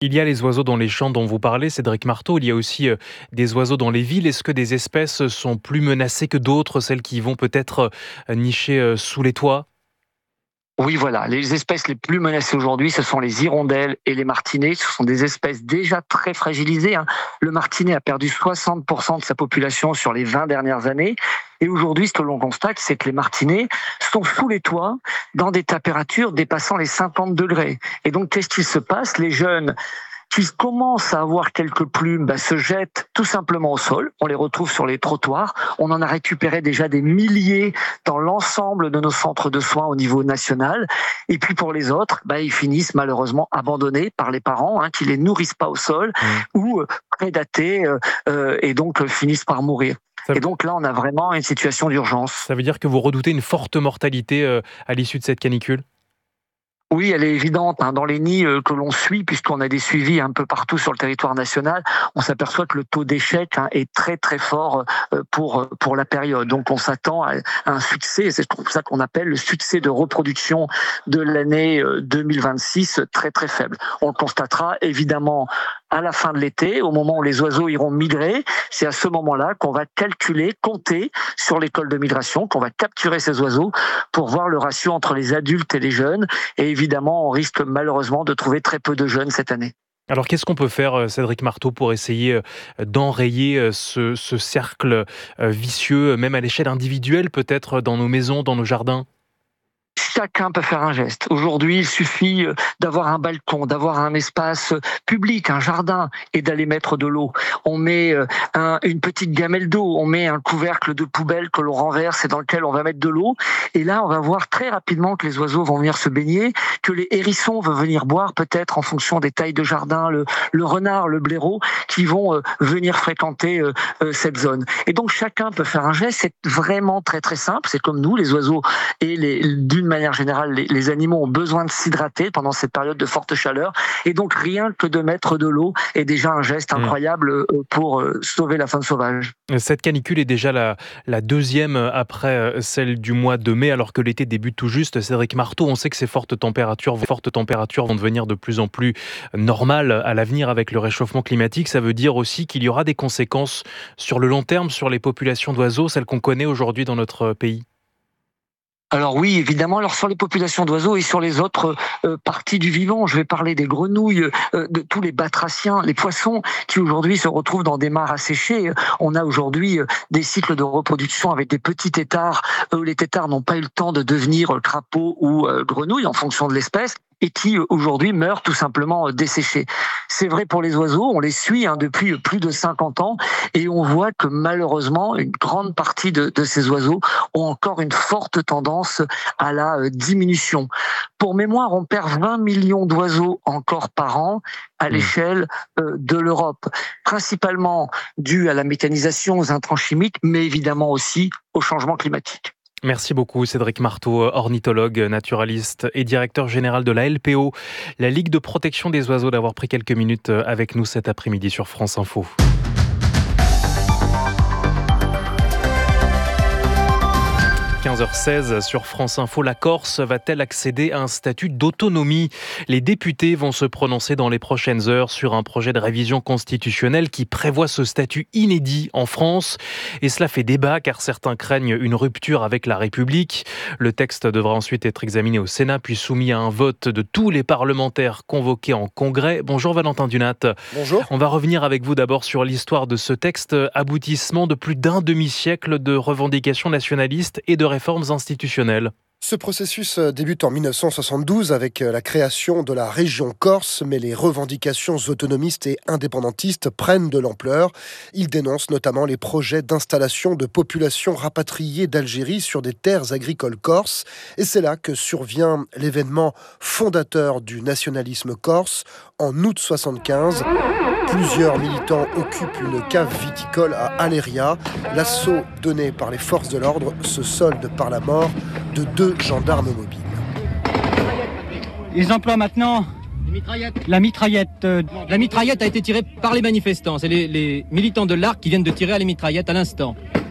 Il y a les oiseaux dans les champs dont vous parlez, Cédric Marteau. Il y a aussi des oiseaux dans les villes. Est-ce que des espèces sont plus menacées que d'autres, celles qui vont peut-être nicher sous les toits? Oui, voilà. Les espèces les plus menacées aujourd'hui, ce sont les hirondelles et les martinets. Ce sont des espèces déjà très fragilisées, hein. Le martinet a perdu 60% de sa population sur les 20 dernières années. Et aujourd'hui, ce que l'on constate, c'est que les martinets sont sous les toits dans des températures dépassant les 50 degrés. Et donc, qu'est-ce qui se passe? Les jeunes qui commencent à avoir quelques plumes, se jettent tout simplement au sol. On les retrouve sur les trottoirs. On en a récupéré déjà des milliers dans l'ensemble de nos centres de soins au niveau national. Et puis pour les autres, ils finissent malheureusement abandonnés par les parents, qui les nourrissent pas au sol ou prédatés et donc finissent par mourir. Ça, Et donc là, on a vraiment une situation d'urgence. ça veut dire que vous redoutez une forte mortalité à l'issue de cette canicule? Oui, elle est évidente. Dans les nids que l'on suit, puisqu'on a des suivis un peu partout sur le territoire national, on s'aperçoit que le taux d'échec est très très fort pour la période. Donc on s'attend à un succès, et c'est ça qu'on appelle le succès de reproduction de l'année 2026 très très faible. On le constatera évidemment à la fin de l'été, au moment où les oiseaux iront migrer. C'est à ce moment-là qu'on va calculer, compter sur l'école de migration, qu'on va capturer ces oiseaux pour voir le ratio entre les adultes et les jeunes. Et évidemment, on risque malheureusement de trouver très peu de jeunes cette année. Alors qu'est-ce qu'on peut faire, Cédric Marteau, pour essayer d'enrayer ce cercle vicieux, même à l'échelle individuelle, peut-être dans nos maisons, dans nos jardins? Chacun peut faire un geste. Aujourd'hui, il suffit d'avoir un balcon, d'avoir un espace public, un jardin, et d'aller mettre de l'eau. On met une petite gamelle d'eau, on met un couvercle de poubelle que l'on renverse et dans lequel on va mettre de l'eau. Et là, on va voir très rapidement que les oiseaux vont venir se baigner, que les hérissons vont venir boire, peut-être en fonction des tailles de jardin, le renard, le blaireau, qui vont venir fréquenter cette zone. Et donc, chacun peut faire un geste. C'est vraiment très, très simple. C'est comme nous, les oiseaux et d'une manière générale, les animaux ont besoin de s'hydrater pendant cette période de forte chaleur. Et donc, rien que de mettre de l'eau est déjà un geste incroyable pour sauver la faune sauvage. Cette canicule est déjà la deuxième après celle du mois de mai, alors que l'été débute tout juste. Cédric Marteau, on sait que ces fortes températures vont devenir de plus en plus normales à l'avenir avec le réchauffement climatique. Ça veut dire aussi qu'il y aura des conséquences sur le long terme sur les populations d'oiseaux, celles qu'on connaît aujourd'hui dans notre pays. Alors oui, évidemment, alors sur les populations d'oiseaux et sur les autres parties du vivant, je vais parler des grenouilles, de tous les batraciens, les poissons qui aujourd'hui se retrouvent dans des mares asséchées. On a aujourd'hui des cycles de reproduction avec des petits têtards où les têtards n'ont pas eu le temps de devenir crapauds ou grenouilles en fonction de l'espèce, et qui aujourd'hui meurent tout simplement desséchés. C'est vrai pour les oiseaux, on les suit depuis plus de 50 ans et on voit que malheureusement une grande partie de ces oiseaux ont encore une forte tendance à la diminution. Pour mémoire, on perd 20 millions d'oiseaux encore par an à l'échelle de l'Europe, principalement dû à la méthanisation, aux intrants chimiques, mais évidemment aussi au changement climatique. Merci beaucoup Cédric Marteau, ornithologue, naturaliste et directeur général de la LPO, la Ligue de protection des oiseaux, d'avoir pris quelques minutes avec nous cet après-midi sur France Info. 15h16 sur France Info, la Corse va-t-elle accéder à un statut d'autonomie? Les députés vont se prononcer dans les prochaines heures sur un projet de révision constitutionnelle qui prévoit ce statut inédit en France. Et cela fait débat car certains craignent une rupture avec la République. Le texte devra ensuite être examiné au Sénat puis soumis à un vote de tous les parlementaires convoqués en congrès. Bonjour Valentin Dunat. Bonjour. On va revenir avec vous d'abord sur l'histoire de ce texte, aboutissement de plus d'un demi-siècle de revendications nationalistes et de réformes institutionnelles. Ce processus débute en 1972 avec la création de la région Corse, mais les revendications autonomistes et indépendantistes prennent de l'ampleur. Ils dénoncent notamment les projets d'installation de populations rapatriées d'Algérie sur des terres agricoles corses. Et c'est là que survient l'événement fondateur du nationalisme corse. En août 1975, plusieurs militants occupent une cave viticole à Aléria. L'assaut donné par les forces de l'ordre se solde par la mort de 2 gendarmes mobiles. Ils emploient maintenant la mitraillette. La mitraillette a été tirée par les manifestants. C'est les militants de l'ARC qui viennent de tirer à la mitraillette à l'instant.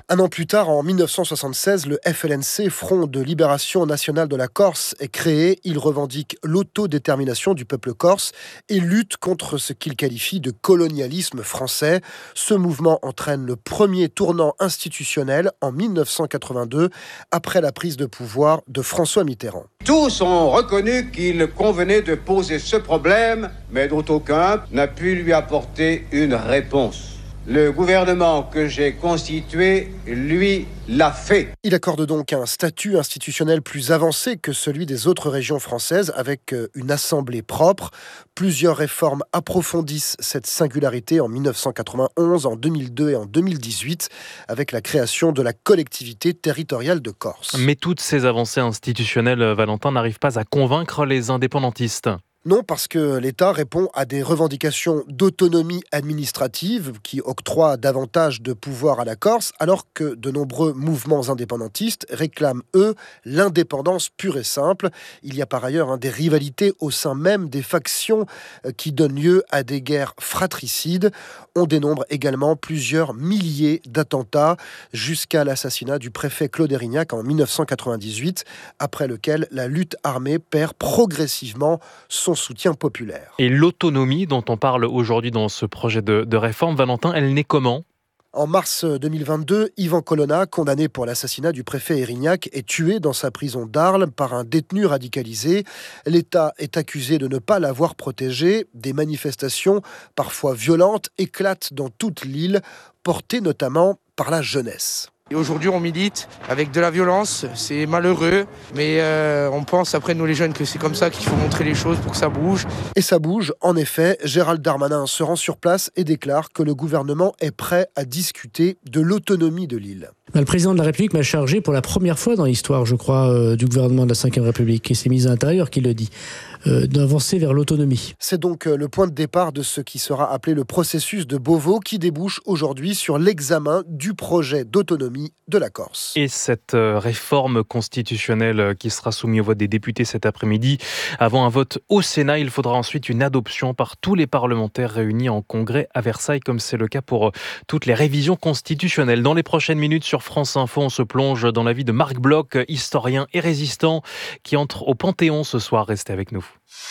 Un an plus tard, en 1976, le FLNC, Front de Libération Nationale de la Corse, est créé. Il revendique l'autodétermination du peuple corse et lutte contre ce qu'il qualifie de colonialisme français. Ce mouvement entraîne le premier tournant institutionnel en 1982, après la prise de pouvoir de François Mitterrand. Tous ont reconnu qu'il convenait de poser ce problème, mais dont aucun n'a pu lui apporter une réponse. Le gouvernement que j'ai constitué, lui, l'a fait. Il accorde donc un statut institutionnel plus avancé que celui des autres régions françaises, avec une assemblée propre. Plusieurs réformes approfondissent cette singularité en 1991, en 2002 et en 2018, avec la création de la collectivité territoriale de Corse. Mais toutes ces avancées institutionnelles, Valentin, n'arrivent pas à convaincre les indépendantistes. Non, parce que l'État répond à des revendications d'autonomie administrative qui octroient davantage de pouvoir à la Corse, alors que de nombreux mouvements indépendantistes réclament, eux, l'indépendance pure et simple. Il y a par ailleurs des rivalités au sein même des factions qui donnent lieu à des guerres fratricides. On dénombre également plusieurs milliers d'attentats jusqu'à l'assassinat du préfet Claude Érignac en 1998, après lequel la lutte armée perd progressivement son soutien populaire. Et l'autonomie dont on parle aujourd'hui dans ce projet de réforme, Valentin, elle naît comment ? En mars 2022, Yvan Colonna, condamné pour l'assassinat du préfet Érignac, est tué dans sa prison d'Arles par un détenu radicalisé. L'État est accusé de ne pas l'avoir protégé. Des manifestations, parfois violentes, éclatent dans toute l'île, portées notamment par la jeunesse. Et aujourd'hui, on milite avec de la violence, c'est malheureux, mais on pense après nous les jeunes que c'est comme ça qu'il faut montrer les choses pour que ça bouge. Et ça bouge, en effet. Gérald Darmanin se rend sur place et déclare que le gouvernement est prêt à discuter de l'autonomie de l'île. Le président de la République m'a chargé pour la première fois dans l'histoire, je crois, du gouvernement de la Ve République, et c'est ministre de l'Intérieur qui le dit, d'avancer vers l'autonomie. C'est donc le point de départ de ce qui sera appelé le processus de Beauvau, qui débouche aujourd'hui sur l'examen du projet d'autonomie de la Corse. Et cette réforme constitutionnelle qui sera soumise au vote des députés cet après-midi, avant un vote au Sénat, il faudra ensuite une adoption par tous les parlementaires réunis en congrès à Versailles, comme c'est le cas pour toutes les révisions constitutionnelles. Dans les prochaines minutes sur France Info, on se plonge dans la vie de Marc Bloch, historien et résistant, qui entre au Panthéon ce soir. Restez avec nous.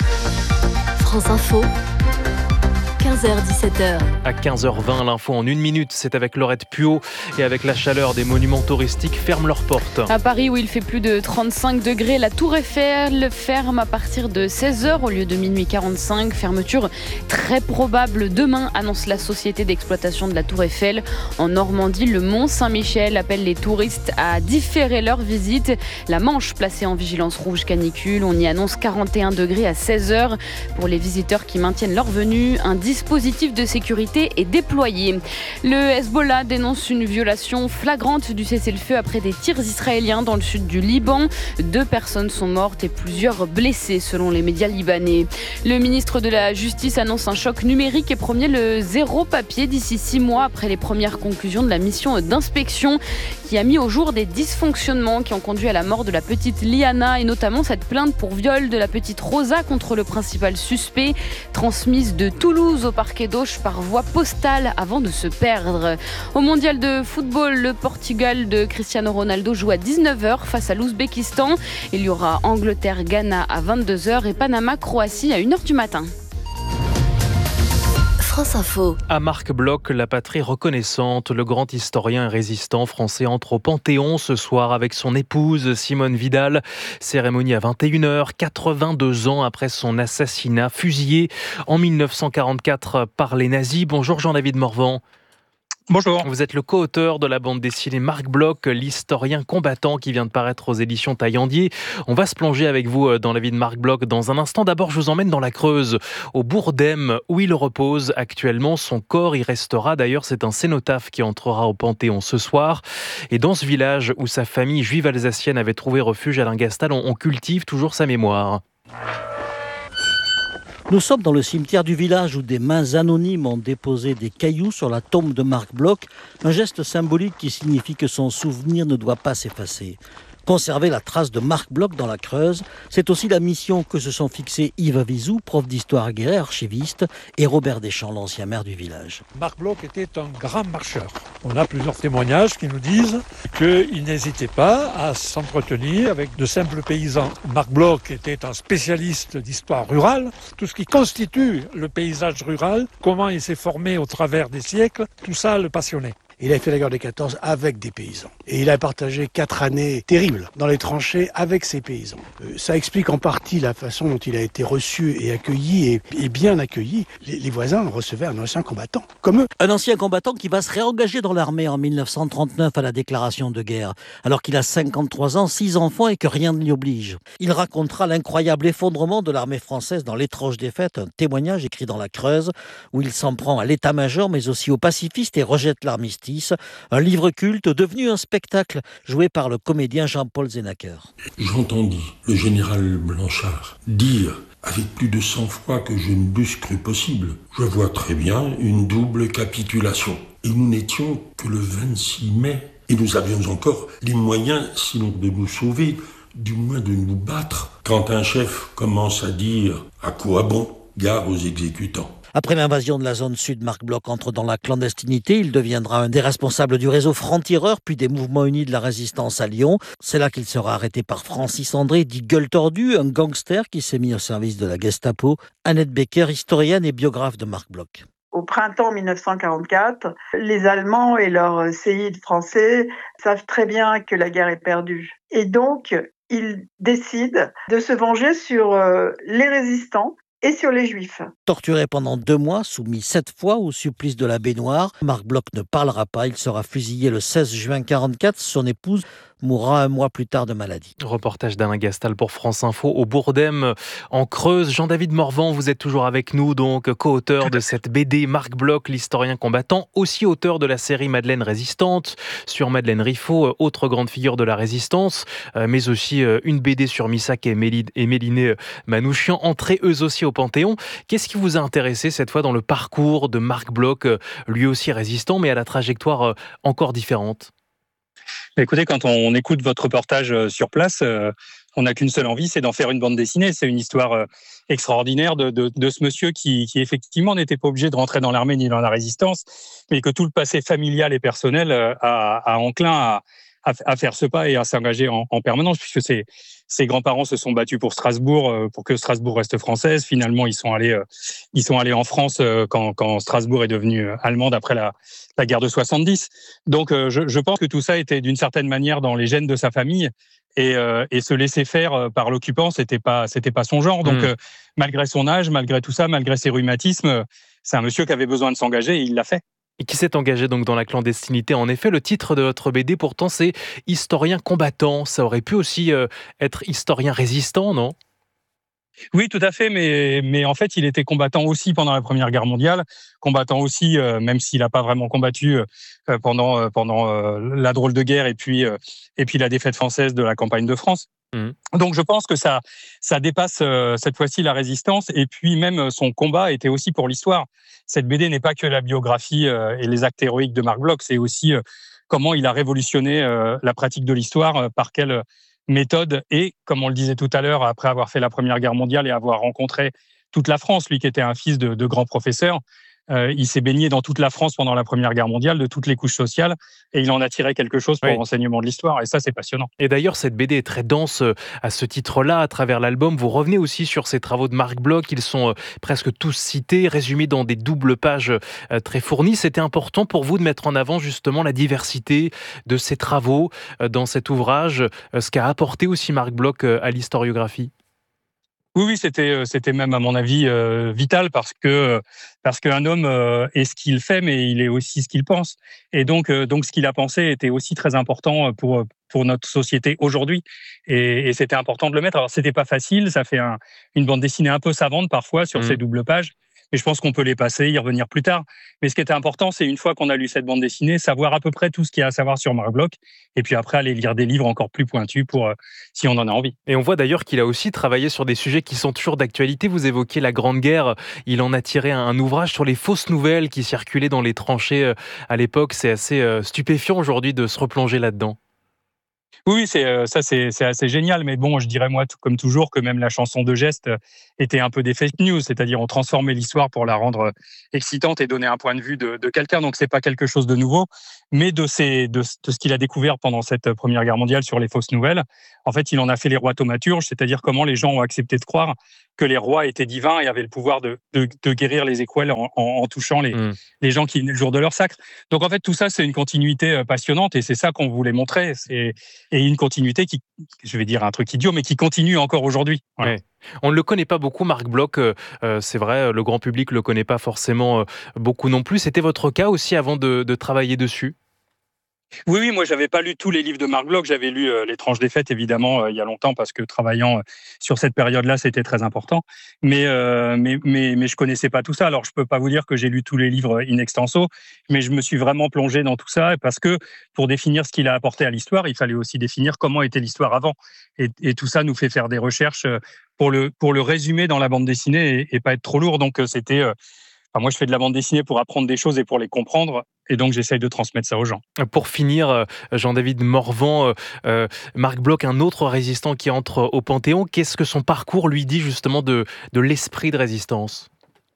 France Info, 15h-17h. À 15h20, l'info en 1 minute, c'est avec Laurette Puot et avec la chaleur des monuments touristiques ferment leurs portes. À Paris, où il fait plus de 35 degrés, la Tour Eiffel ferme à partir de 16h au lieu de minuit 45. Fermeture très probable demain, annonce la société d'exploitation de la Tour Eiffel. En Normandie, le Mont Saint-Michel appelle les touristes à différer leur visite. La Manche, placée en vigilance rouge canicule, on y annonce 41 degrés à 16h. Pour les visiteurs qui maintiennent leur venue, un dispositif de sécurité est déployé. Le Hezbollah dénonce une violation flagrante du cessez-le-feu après des tirs israéliens dans le sud du Liban. 2 personnes sont mortes et plusieurs blessées selon les médias libanais. Le ministre de la Justice annonce un choc numérique et promet le zéro papier d'ici 6 mois après les premières conclusions de la mission d'inspection qui a mis au jour des dysfonctionnements qui ont conduit à la mort de la petite Liana et notamment cette plainte pour viol de la petite Rosa contre le principal suspect, transmise de Toulouse au parquet d'Auch par voie postale avant de se perdre. Au mondial de football, le Portugal de Cristiano Ronaldo joue à 19h face à l'Ouzbékistan. Il y aura Angleterre-Ghana à 22h et Panama-Croatie à 1h du matin. France Info. À Marc Bloch, la patrie reconnaissante, le grand historien et résistant français entre au Panthéon ce soir avec son épouse Simone Vidal. Cérémonie à 21h, 82 ans après son assassinat, fusillé en 1944 par les nazis. Bonjour Jean-David Morvan. Bonjour. Vous êtes le co-auteur de la bande dessinée Marc Bloch, l'historien combattant qui vient de paraître aux éditions Taillandier. On va se plonger avec vous dans la vie de Marc Bloch dans un instant. D'abord, je vous emmène dans la Creuse, au bourg d'Ems, où il repose actuellement. Son corps y restera. D'ailleurs, c'est un cénotaphe qui entrera au Panthéon ce soir. Et dans ce village où sa famille juive alsacienne avait trouvé refuge à Lingastal, on cultive toujours sa mémoire. Nous sommes dans le cimetière du village où des mains anonymes ont déposé des cailloux sur la tombe de Marc Bloch, un geste symbolique qui signifie que son souvenir ne doit pas s'effacer. Conserver la trace de Marc Bloch dans la Creuse, c'est aussi la mission que se sont fixés Yves Vizou, prof d'histoire aguerré, archiviste, et Robert Deschamps, l'ancien maire du village. Marc Bloch était un grand marcheur. On a plusieurs témoignages qui nous disent qu'il n'hésitait pas à s'entretenir avec de simples paysans. Marc Bloch était un spécialiste d'histoire rurale, tout ce qui constitue le paysage rural, comment il s'est formé au travers des siècles, tout ça le passionnait. Il a fait la guerre des 14 avec des paysans. Et il a partagé 4 années terribles dans les tranchées avec ces paysans. Ça explique en partie la façon dont il a été reçu et accueilli, et bien accueilli. Les voisins recevaient un ancien combattant, comme eux. Un ancien combattant qui va se réengager dans l'armée en 1939 à la déclaration de guerre, alors qu'il a 53 ans, 6 enfants et que rien ne l'y oblige. Il racontera l'incroyable effondrement de l'armée française dans l'étrange défaite, un témoignage écrit dans la Creuse, où il s'en prend à l'état-major, mais aussi aux pacifistes et rejette l'armistice. Un livre culte devenu un spectacle joué par le comédien Jean-Paul Zenacker. J'entendis le général Blanchard dire avec plus de sang-froid que je ne l'eusse cru possible. Je vois très bien une double capitulation. Et nous n'étions que le 26 mai. Et nous avions encore les moyens, sinon de nous sauver, du moins de nous battre. Quand un chef commence à dire « à quoi bon ?» gare aux exécutants. Après l'invasion de la zone sud, Marc Bloch entre dans la clandestinité. Il deviendra un des responsables du réseau Franc-Tireur, puis des mouvements unis de la résistance à Lyon. C'est là qu'il sera arrêté par Francis André, dit Gueule Tordue, un gangster qui s'est mis au service de la Gestapo. Annette Becker, historienne et biographe de Marc Bloch. Au printemps 1944, les Allemands et leurs séides français savent très bien que la guerre est perdue. Et donc, ils décident de se venger sur les résistants et sur les Juifs. Torturé pendant 2 mois, soumis 7 fois au supplice de la baignoire, Marc Bloch ne parlera pas. Il sera fusillé le 16 juin 1944. Son épouse mourra 1 mois plus tard de maladie. Reportage d'Alain Gastal pour France Info au Bourdem en Creuse. Jean-David Morvan, vous êtes toujours avec nous, donc co-auteur de cette BD Marc Bloch, l'historien combattant, aussi auteur de la série Madeleine Résistante sur Madeleine Riffaut, autre grande figure de la Résistance, mais aussi une BD sur Missak et Méliné Manouchian, entrés eux aussi au Panthéon. Qu'est-ce qui vous a intéressé cette fois dans le parcours de Marc Bloch, lui aussi résistant, mais à la trajectoire encore différente ? Écoutez, quand on écoute votre reportage sur place, on n'a qu'une seule envie, c'est d'en faire une bande dessinée. C'est une histoire extraordinaire de ce monsieur qui effectivement n'était pas obligé de rentrer dans l'armée ni dans la résistance, mais que tout le passé familial et personnel a enclin à faire ce pas et à s'engager en permanence, puisque ses grands-parents se sont battus pour Strasbourg, pour que Strasbourg reste française. Finalement, ils sont allés en France quand Strasbourg est devenue allemande après la guerre de 70. Donc, je pense que tout ça était d'une certaine manière dans les gènes de sa famille. Et se laisser faire par l'occupant, c'était pas son genre. Donc, malgré son âge, malgré tout ça, malgré ses rhumatismes, c'est un monsieur qui avait besoin de s'engager et il l'a fait. Et qui s'est engagé donc dans la clandestinité. En effet, le titre de votre BD, pourtant, c'est « Historien combattant ». Ça aurait pu aussi être « Historien résistant », non ? Oui, tout à fait, mais en fait, il était combattant aussi pendant la Première Guerre mondiale, combattant aussi, même s'il n'a pas vraiment combattu pendant la drôle de guerre et puis la défaite française de la campagne de France. Donc je pense que ça dépasse cette fois-ci la résistance, et puis même son combat était aussi pour l'histoire. Cette BD n'est pas que la biographie et les actes héroïques de Marc Bloch, c'est aussi comment il a révolutionné la pratique de l'histoire, par quelle méthode, et comme on le disait tout à l'heure, après avoir fait la Première Guerre mondiale et avoir rencontré toute la France, lui qui était un fils de grand professeur, il s'est baigné dans toute la France pendant la Première Guerre mondiale, de toutes les couches sociales, et il en a tiré quelque chose pour l'enseignement de l'histoire, et ça, c'est passionnant. Et d'ailleurs, cette BD est très dense à ce titre-là. À travers l'album, vous revenez aussi sur ces travaux de Marc Bloch. Ils sont presque tous cités, résumés dans des doubles pages très fournies. C'était important pour vous de mettre en avant justement la diversité de ces travaux dans cet ouvrage, ce qu'a apporté aussi Marc Bloch à l'historiographie. Oui, c'était même à mon avis vital, parce qu'un homme est ce qu'il fait, mais il est aussi ce qu'il pense. Et donc ce qu'il a pensé était aussi très important pour notre société aujourd'hui. Et c'était important de le mettre. Alors c'était pas facile, ça fait une bande dessinée un peu savante parfois sur ces doubles pages. Et je pense qu'on peut les passer, y revenir plus tard. Mais ce qui était important, c'est une fois qu'on a lu cette bande dessinée, savoir à peu près tout ce qu'il y a à savoir sur Marc Bloch, et puis après aller lire des livres encore plus pointus pour si on en a envie. Et on voit d'ailleurs qu'il a aussi travaillé sur des sujets qui sont toujours d'actualité. Vous évoquez la Grande Guerre. Il en a tiré un ouvrage sur les fausses nouvelles qui circulaient dans les tranchées à l'époque. C'est assez stupéfiant aujourd'hui de se replonger là-dedans. Oui, c'est assez génial. Mais bon, je dirais moi, comme toujours, que même la chanson de geste était un peu des fake news, c'est-à-dire on transformait l'histoire pour la rendre excitante et donner un point de vue de quelqu'un. Donc c'est pas quelque chose de nouveau, mais de ce qu'il a découvert pendant cette Première Guerre mondiale sur les fausses nouvelles. En fait, il en a fait les rois thaumaturges, c'est-à-dire comment les gens ont accepté de croire que les rois étaient divins et avaient le pouvoir de guérir les équelles en touchant les gens qui venaient le jour de leur sacre. Donc en fait, tout ça, c'est une continuité passionnante et c'est ça qu'on voulait montrer. Et une continuité qui, je vais dire un truc idiot, mais qui continue encore aujourd'hui. Voilà. Ouais. On ne le connaît pas beaucoup, Marc Bloch. C'est vrai, le grand public ne le connaît pas forcément beaucoup non plus. C'était votre cas aussi avant de travailler dessus ? Oui, moi j'avais pas lu tous les livres de Marc Bloch, j'avais lu Les Tranches des Fêtes évidemment il y a longtemps parce que travaillant sur cette période-là c'était très important, mais je connaissais pas tout ça. Alors je peux pas vous dire que j'ai lu tous les livres in extenso, mais je me suis vraiment plongé dans tout ça parce que pour définir ce qu'il a apporté à l'histoire, il fallait aussi définir comment était l'histoire avant, et tout ça nous fait faire des recherches pour le résumer dans la bande dessinée et pas être trop lourd. Donc c'était moi, je fais de la bande dessinée pour apprendre des choses et pour les comprendre. Et donc, j'essaye de transmettre ça aux gens. Pour finir, Jean-David Morvan, Marc Bloch, un autre résistant qui entre au Panthéon, qu'est-ce que son parcours lui dit justement de l'esprit de résistance ?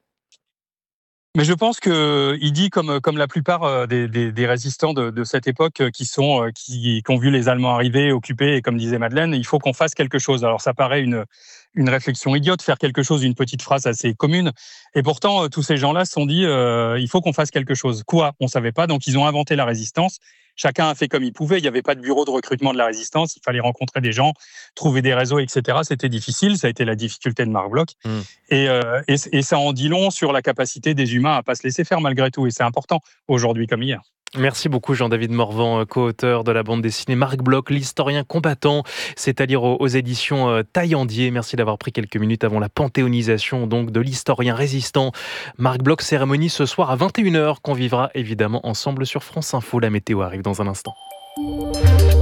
Mais je pense qu'il dit, comme la plupart des résistants de cette époque qui ont vu les Allemands arriver, occuper, et comme disait Madeleine, il faut qu'on fasse quelque chose. Alors, ça paraît une réflexion idiote, faire quelque chose, une petite phrase assez commune. Et pourtant, tous ces gens-là se sont dit, il faut qu'on fasse quelque chose. Quoi ? On ne savait pas, donc ils ont inventé la résistance. Chacun a fait comme il pouvait. Il n'y avait pas de bureau de recrutement de la résistance. Il fallait rencontrer des gens, trouver des réseaux, etc. C'était difficile. Ça a été la difficulté de Marc Bloch. Et ça en dit long sur la capacité des humains à ne pas se laisser faire malgré tout. Et c'est important aujourd'hui comme hier. Merci beaucoup Jean-David Morvan, co-auteur de la bande dessinée Marc Bloch, l'historien combattant. C'est à lire aux éditions Taillandier. Merci d'avoir pris quelques minutes avant la panthéonisation donc de l'historien résistant Marc Bloch. Cérémonie ce soir à 21h qu'on vivra évidemment ensemble sur France Info. La météo arrive dans un instant. Oh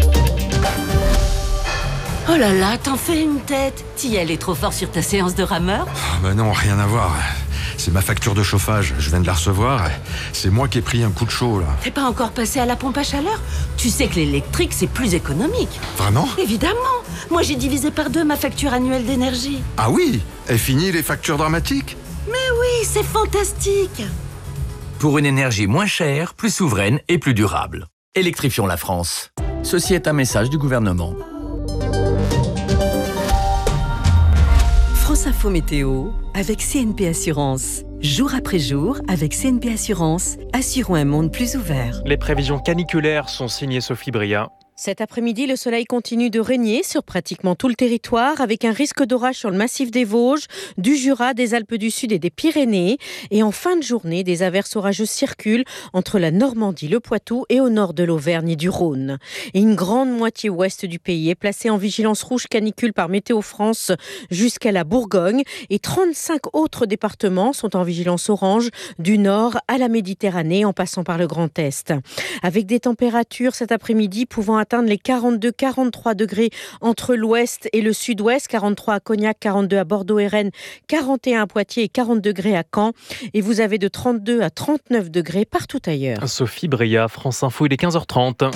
là là, t'en fais une tête. T'y allais trop fort sur ta séance de rameur ? Non, rien à voir. C'est ma facture de chauffage, je viens de la recevoir. C'est moi qui ai pris un coup de chaud, là. T'es pas encore passé à la pompe à chaleur ? Tu sais que l'électrique, c'est plus économique. Vraiment ? Évidemment. Moi, j'ai divisé par 2 ma facture annuelle d'énergie. Ah oui ? Et fini les factures dramatiques ? Mais oui, c'est fantastique. Pour une énergie moins chère, plus souveraine et plus durable. Électrifions la France. Ceci est un message du gouvernement. France Info Météo avec CNP Assurance. Jour après jour, avec CNP Assurance, assurons un monde plus ouvert. Les prévisions caniculaires sont signées Sophie Bria. Cet après-midi, le soleil continue de régner sur pratiquement tout le territoire avec un risque d'orage sur le massif des Vosges, du Jura, des Alpes du Sud et des Pyrénées. Et en fin de journée, des averses orageuses circulent entre la Normandie, le Poitou et au nord de l'Auvergne et du Rhône. Et une grande moitié ouest du pays est placée en vigilance rouge canicule par Météo France jusqu'à la Bourgogne. Et 35 autres départements sont en vigilance orange du nord à la Méditerranée en passant par le Grand Est. Avec des températures cet après-midi pouvant atteindre les 42-43 degrés entre l'ouest et le sud-ouest, 43 à Cognac, 42 à Bordeaux et Rennes, 41 à Poitiers et 40 degrés à Caen. Et vous avez de 32 à 39 degrés partout ailleurs. Sophie Bria, France Info, il est 15h30.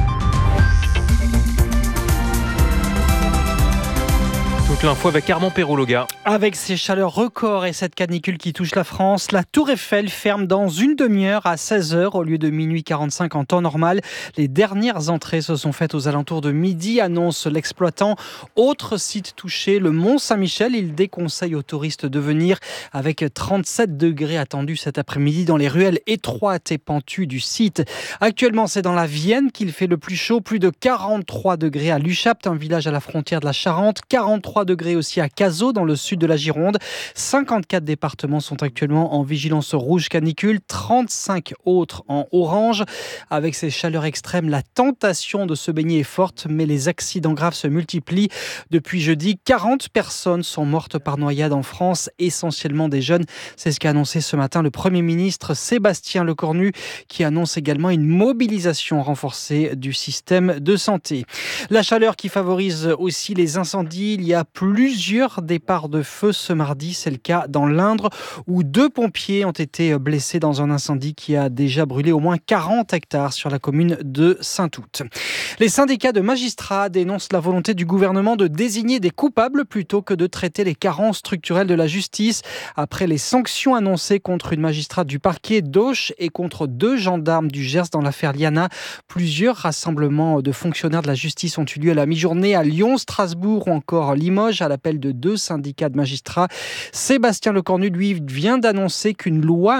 Toute l'info avec Armand Perrault-Loga. Avec ces chaleurs records et cette canicule qui touche la France, la Tour Eiffel ferme dans une demi-heure à 16h au lieu de minuit 45 en temps normal. Les dernières entrées se sont faites aux alentours de midi, annonce l'exploitant. Autre site touché, le Mont-Saint-Michel. Il déconseille aux touristes de venir avec 37 degrés attendus cet après-midi dans les ruelles étroites et pentues du site. Actuellement, c'est dans la Vienne qu'il fait le plus chaud, plus de 43 degrés à Luchapt, un village à la frontière de la Charente, 43 degrés aussi à Cazaux dans le sud de la Gironde. 54 départements sont actuellement en vigilance rouge canicule, 35 autres en orange. Avec ces chaleurs extrêmes, la tentation de se baigner est forte, mais les accidents graves se multiplient. Depuis jeudi, 40 personnes sont mortes par noyade en France, essentiellement des jeunes. C'est ce qu'a annoncé ce matin le Premier ministre Sébastien Lecornu, qui annonce également une mobilisation renforcée du système de santé. La chaleur qui favorise aussi les incendies. Il y a plusieurs départs de feu ce mardi. C'est le cas dans l'Indre où 2 pompiers ont été blessés dans un incendie qui a déjà brûlé au moins 40 hectares sur la commune de Saint-Août. Les syndicats de magistrats dénoncent la volonté du gouvernement de désigner des coupables plutôt que de traiter les carences structurelles de la justice. Après les sanctions annoncées contre une magistrate du parquet d'Auch et contre 2 gendarmes du Gers dans l'affaire Liana, plusieurs rassemblements de fonctionnaires de la justice ont eu lieu à la mi-journée à Lyon, Strasbourg ou encore Limoges à l'appel de 2 syndicats de magistrats. Sébastien Lecornu, lui, vient d'annoncer qu'une loi